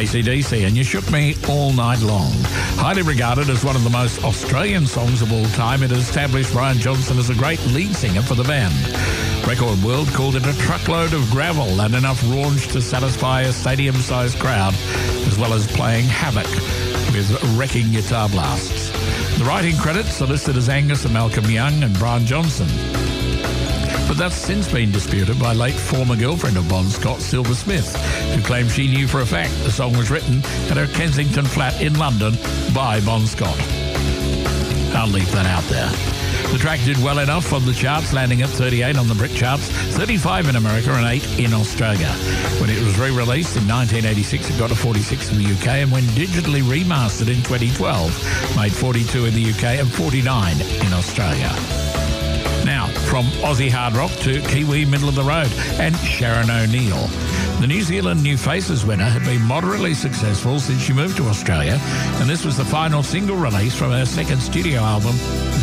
AC/DC and You Shook Me All Night Long. Highly regarded as one of the most Australian songs of all time, it established Brian Johnson as a great lead singer for the band. Record World called it a truckload of gravel and enough raunch to satisfy a stadium-sized crowd, as well as playing havoc with wrecking guitar blasts. The writing credits are listed as Angus and Malcolm Young and Brian Johnson. But that's since been disputed by late former girlfriend of Bon Scott, Silver Smith, who claimed she knew for a fact the song was written at her Kensington flat in London by Bon Scott. I'll leave that out there. The track did well enough on the charts, landing at 38 on the Brit charts, 35 in America and 8 in Australia. When it was re-released in 1986, it got to 46 in the UK, and when digitally remastered in 2012, made 42 in the UK and 49 in Australia. Now, from Aussie hard rock to Kiwi middle of the road and Sharon O'Neill. The New Zealand New Faces winner had been moderately successful since she moved to Australia, and this was the final single release from her second studio album,